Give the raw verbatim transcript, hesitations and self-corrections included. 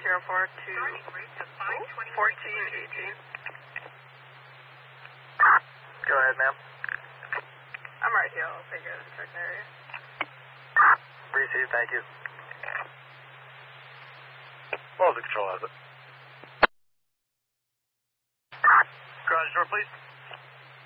zero four two fourteen eighteen. Go ahead, ma'am. I'm right here. I'll take it. Check the area. Received, thank you. What was the control has it? Garage door, please.